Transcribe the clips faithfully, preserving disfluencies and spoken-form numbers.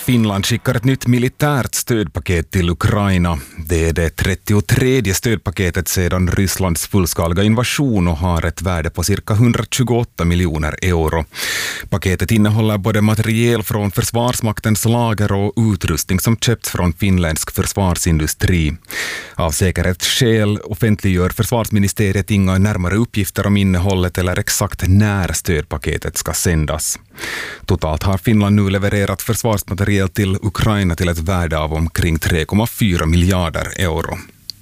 Finland skickar ett nytt militärt stödpaket till Ukraina. Det är det trettiotredje stödpaketet sedan Rysslands fullskaliga invasion och har ett värde på cirka hundratjugoåtta miljoner euro. Paketet innehåller både materiel från Försvarsmaktens lager och utrustning som köpts från finländsk försvarsindustri. Av säkerhetsskäl offentliggör försvarsministeriet inga närmare uppgifter om innehållet eller exakt när stödpaketet ska sändas. Totalt har Finland nu levererat försvarsmateriel till Ukraina till ett värde av omkring tre komma fyra miljarder euro.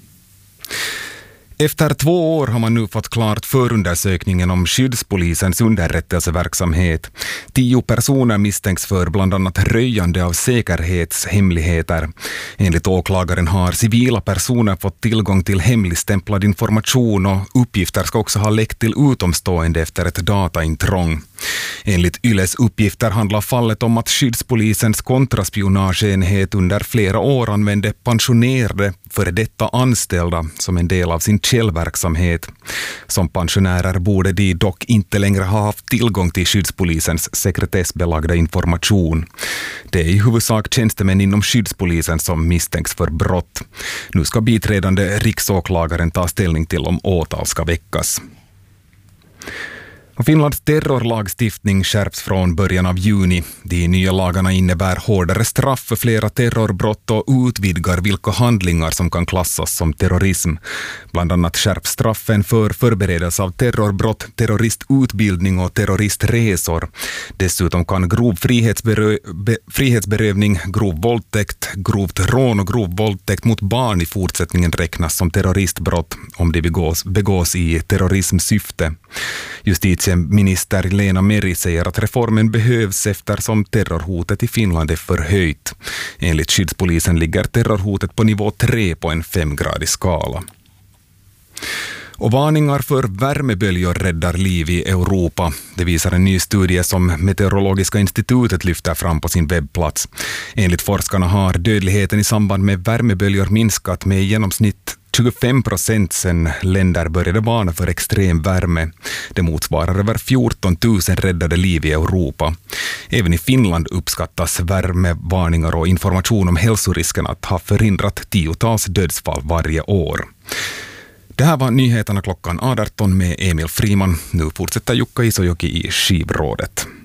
Efter två år har man nu fått klart förundersökningen om skyddspolisens underrättelseverksamhet. Tio personer misstänks för bland annat röjande av säkerhetshemligheter. Enligt åklagaren har civila personer fått tillgång till hemligstämplad information och uppgifter ska också ha läckt till utomstående efter ett dataintrång. Enligt Yles uppgifter handlar fallet om att skyddspolisens kontraspionageenhet under flera år använde pensionerade före detta anställda som en del av sin källverksamhet. Som pensionärer borde de dock inte längre ha haft tillgång till skyddspolisens sekretessbelagda information. Det är i huvudsak tjänstemän inom skyddspolisen som misstänks för brott. Nu ska biträdande riksåklagaren ta ställning till om åtal ska väckas. Finlands terrorlagstiftning skärps från början av juni. De nya lagarna innebär hårdare straff för flera terrorbrott och utvidgar vilka handlingar som kan klassas som terrorism. Bland annat skärps straffen för förberedelse av terrorbrott, terroristutbildning och terroristresor. Dessutom kan grov frihetsberö- be- frihetsberövning, grov våldtäkt, grovt rån och grov våldtäkt mot barn i fortsättningen räknas som terroristbrott om det begås, begås i terrorismsyfte. Justitieminister Lena Meri säger att reformen behövs eftersom terrorhotet i Finland är förhöjt. Enligt skyddspolisen ligger terrorhotet på nivå tre på en femgradig skala. Och varningar för värmeböljor räddar liv i Europa. Det visar en ny studie som Meteorologiska institutet lyfter fram på sin webbplats. Enligt forskarna har dödligheten i samband med värmeböljor minskat med i genomsnitt tjugofem procent sedan länder började varna för extrem värme. Det motsvarar över fjorton tusen räddade liv i Europa. Även i Finland uppskattas värmevarningar och information om hälsorisken att ha förhindrat tiotals dödsfall varje år. Det här var nyheterna klockan arton med Emil Friman. Nu fortsätter Jukka Isojoki i skivrådet.